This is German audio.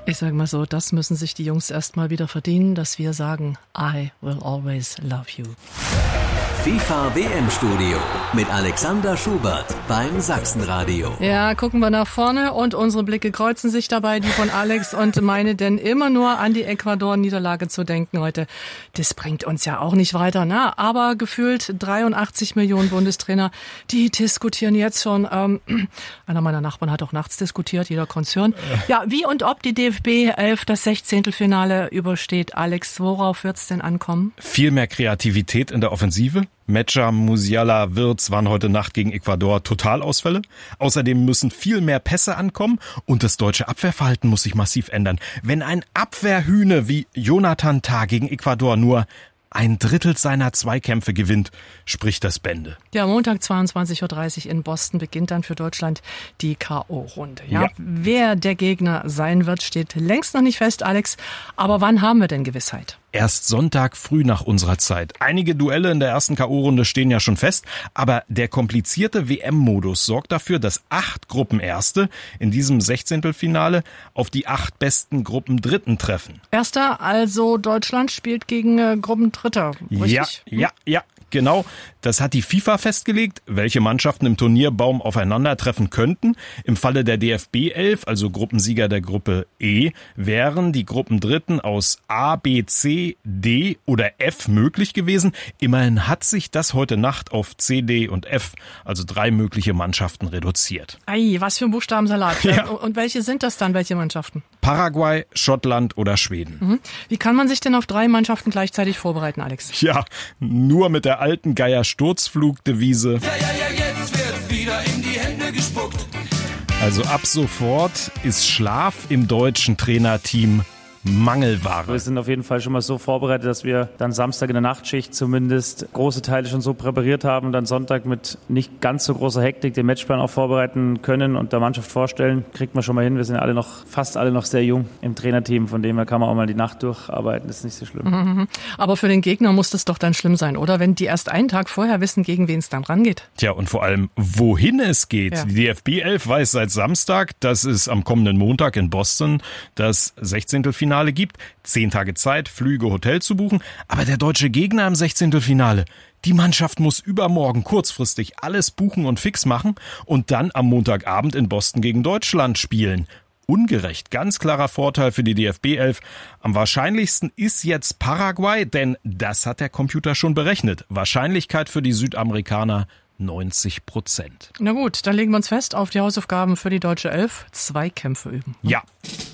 Ich sage mal so, das müssen sich die Jungs erstmal wieder verdienen, dass wir sagen, I will always love you. FIFA WM-Studio mit Alexander Schubert beim Sachsenradio. Ja, gucken wir nach vorne und unsere Blicke kreuzen sich dabei, die von Alex und meine, denn immer nur an die Ecuador-Niederlage zu denken heute, das bringt uns ja auch nicht weiter, ne? Aber gefühlt 83 Millionen Bundestrainer, die diskutieren jetzt schon, einer meiner Nachbarn hat auch nachts diskutiert, jeder Konzern. Ja, wie und ob die DFB 11 das 16. übersteht. Alex, worauf wird's denn ankommen? Viel mehr Kreativität in der Offensive. Mecha, Musiala, Wirtz waren heute Nacht gegen Ecuador Totalausfälle. Außerdem müssen viel mehr Pässe ankommen und das deutsche Abwehrverhalten muss sich massiv ändern. Wenn ein Abwehrhühne wie Jonathan Tah gegen Ecuador nur 1/3 seiner Zweikämpfe gewinnt, spricht das Bände. Ja, Montag 22.30 Uhr in Boston beginnt dann für Deutschland die K.O.-Runde. Ja, wer der Gegner sein wird, steht längst noch nicht fest, Alex. Aber wann haben wir denn Gewissheit? Erst Sonntag früh nach unserer Zeit. Einige Duelle in der ersten K.O.-Runde stehen ja schon fest, aber der komplizierte WM-Modus sorgt dafür, dass 8 Gruppenerste in diesem 16. auf die 8 besten Gruppendritten treffen. Erster, also Deutschland spielt gegen Gruppendritter, richtig? Ja, genau. Das hat die FIFA festgelegt, welche Mannschaften im Turnierbaum aufeinandertreffen könnten. Im Falle der DFB 11, also Gruppensieger der Gruppe E, wären die Gruppendritten aus A, B, C, D oder F möglich gewesen. Immerhin hat sich das heute Nacht auf C, D und F, also 3 mögliche Mannschaften, reduziert. Ei, was für ein Buchstabensalat. Ja. Und welche sind das dann, welche Mannschaften? Paraguay, Schottland oder Schweden. Wie kann man sich denn auf 3 Mannschaften gleichzeitig vorbereiten, Alex? Ja, nur mit der alten Geier-Sturzflug-Devise. Jetzt wird wieder in die Hände gespuckt. Also ab sofort ist Schlaf im deutschen Trainerteam Mangelware. Wir sind auf jeden Fall schon mal so vorbereitet, dass wir dann Samstag in der Nachtschicht zumindest große Teile schon so präpariert haben und dann Sonntag mit nicht ganz so großer Hektik den Matchplan auch vorbereiten können und der Mannschaft vorstellen. Kriegt man schon mal hin. Wir sind fast alle noch sehr jung im Trainerteam. Von dem her kann man auch mal die Nacht durcharbeiten. Das ist nicht so schlimm. Aber für den Gegner muss das doch dann schlimm sein, oder? Wenn die erst einen Tag vorher wissen, gegen wen es dann rangeht. Tja, und vor allem, wohin es geht. Ja. Die DFB 11 weiß seit Samstag, dass es am kommenden Montag in Boston das 16. gibt. 10 Tage Zeit, Flüge, Hotel zu buchen. Aber der deutsche Gegner im 16. Die Mannschaft muss übermorgen kurzfristig alles buchen und fix machen und dann am Montagabend in Boston gegen Deutschland spielen. Ungerecht, ganz klarer Vorteil für die DFB 11. Am wahrscheinlichsten ist jetzt Paraguay, denn das hat der Computer schon berechnet. Wahrscheinlichkeit für die Südamerikaner 90%. Na gut, dann legen wir uns fest auf die Hausaufgaben für die deutsche 11. Zweikämpfe üben. Ja.